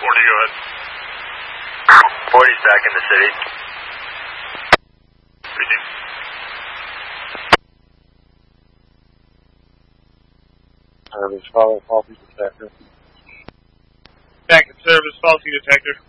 go ahead. 40's back in the city. Service, follow faulty detector. Back in service, faulty detector.